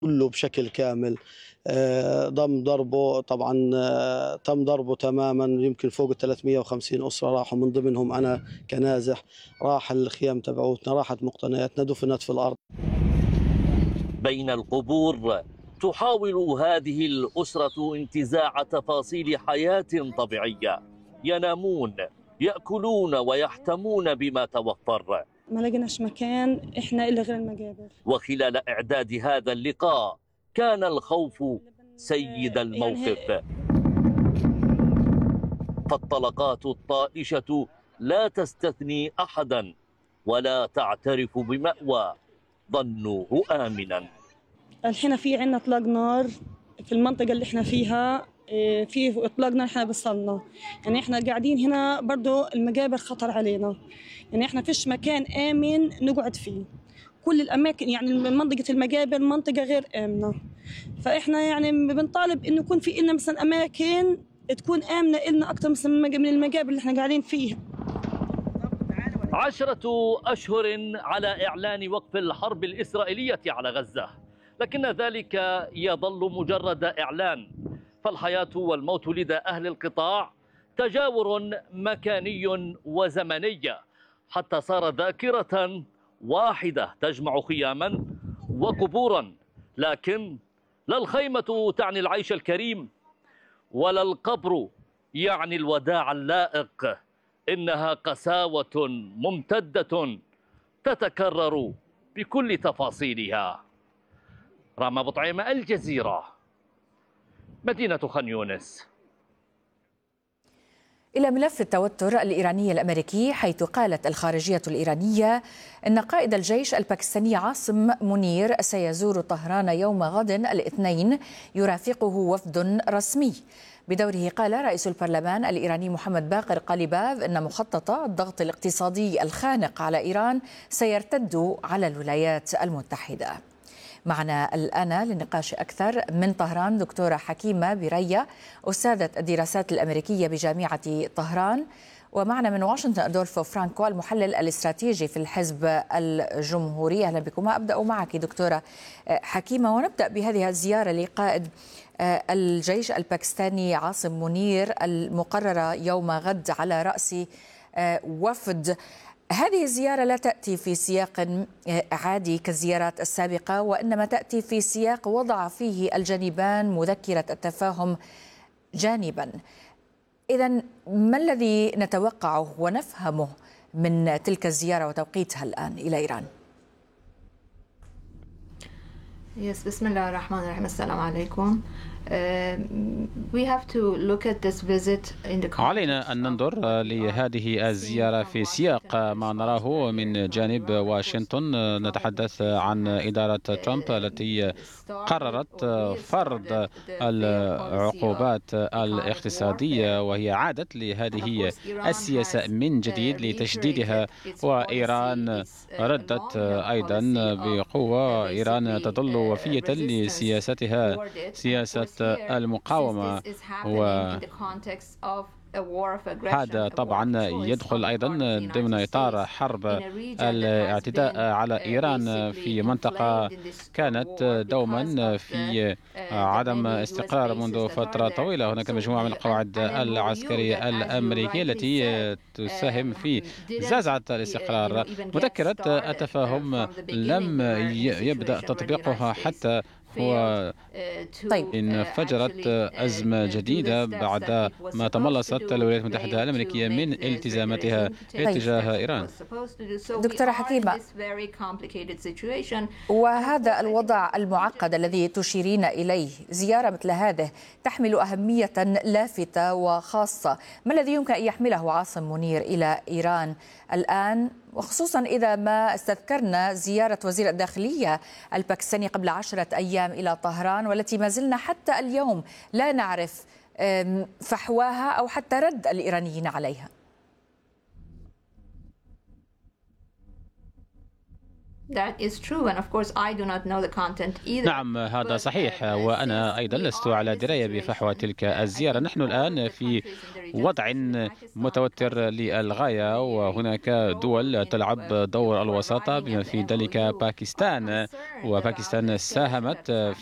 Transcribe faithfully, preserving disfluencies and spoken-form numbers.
كله بشكل كامل. آه، ضم ضربه طبعا، آه، تم ضربه تماما. يمكن فوق ثلاثمئة وخمسين أسرة راحوا، من ضمنهم أنا كنازح. راح الخيام تبعوتنا، راحت مقتنياتنا، دفنت في الأرض. بين القبور تحاول هذه الأسرة انتزاع تفاصيل حياة طبيعية. ينامون، يأكلون ويحتمون بما توفر. ما لقيناش مكان احنا الا غير المقابر. وخلال إعداد هذا اللقاء كان الخوف سيد الموقف، فالطلقات الطائشة لا تستثني أحدا ولا تعترف بمأوى ظنوه آمنا. الحين في عنا اطلاق نار في المنطقه اللي احنا فيها، إيه، في اطلاق نار احنا بصلنا. يعني احنا قاعدين هنا برضو المقابر خطر علينا، يعني احنا فيش مكان امن نقعد فيه. كل الاماكن يعني منطقه المقابر منطقه غير امنه، فاحنا يعني بنطالب انه يكون في لنا مثلا اماكن تكون امنه لنا اكثر مثلا من المقابر اللي احنا قاعدين فيها. عشرة أشهر على إعلان وقف الحرب الإسرائيلية على غزة، لكن ذلك يظل مجرد إعلان، فالحياة والموت لدى أهل القطاع تجاور مكاني وزمني، حتى صار ذاكرة واحدة تجمع خياما وقبورا. لكن لا الخيمة تعني العيش الكريم، ولا القبر يعني الوداع اللائق. إنها قساوة ممتدة تتكرر بكل تفاصيلها. راما بطعيمة، الجزيرة، مدينة خان يونس. إلى ملف التوتر الإيراني الأمريكي، حيث قالت الخارجية الإيرانية أن قائد الجيش الباكستاني عاصم منير سيزور طهران يوم غد الاثنين يرافقه وفد رسمي. بدوره قال رئيس البرلمان الإيراني محمد باقر قاليباف أن مخطط الضغط الاقتصادي الخانق على إيران سيرتد على الولايات المتحدة. معنا الآن للنقاش أكثر من طهران دكتورة حكيمة بيرية، أستاذة الدراسات الأمريكية بجامعة طهران، ومعنا من واشنطن أدولفو فرانكو المحلل الاستراتيجي في الحزب الجمهوري. أهلا بكم. أبدأ معك دكتورة حكيمة، ونبدأ بهذه الزيارة لقائد الجيش الباكستاني عاصم منير المقررة يوم غد على رأس وفد. هذه الزيارة لا تأتي في سياق عادي كالزيارات السابقة، وإنما تأتي في سياق وضع فيه الجانبان مذكرة التفاهم جانبا. إذن ما الذي نتوقعه ونفهمه من تلك الزيارة وتوقيتها الآن إلى إيران؟ يس بسم الله الرحمن الرحيم. السلام عليكم. we have to look at this visit in the علينا أن ننظر لهذه الزيارة في سياق ما نراه من جانب واشنطن. نتحدث عن إدارة ترامب التي قررت فرض العقوبات الاقتصادية، وهي عادت لهذه السياسة من جديد لتشديدها، وإيران ردت أيضا بقوة. إيران تظل وفية لسياستها، سياسة المقاومة، وهذا طبعا يدخل أيضا ضمن إطار حرب الاعتداء على إيران في منطقة كانت دوما في عدم استقرار منذ فترة طويلة. هناك مجموعة من القواعد العسكرية الأمريكية التي تساهم في زعزعة الاستقرار. مذكرة التفاهم لم يبدأ تطبيقها حتى هو طيب. انفجرت أزمة جديدة بعد ما تملصت الولايات المتحدة الأمريكية من التزاماتها اتجاه إيران. دكتورة حكيمة، وهذا الوضع المعقد الذي تشيرين إليه، زيارة مثل هذه تحمل أهمية لافتة وخاصة. ما الذي يمكن أن يحمله عاصم منير إلى إيران الآن، وخصوصا إذا ما استذكرنا زيارة وزير الداخلية الباكستاني قبل عشرة أيام إلى طهران، والتي ما زلنا حتى اليوم لا نعرف فحواها أو حتى رد الإيرانيين عليها؟ نعم هذا صحيح، وأنا أيضا لست على دراية بفحوى تلك الزيارة. نحن الآن في وضع متوتر للغاية، وهناك دول تلعب دور الوساطة بما في ذلك باكستان، وباكستان ساهمت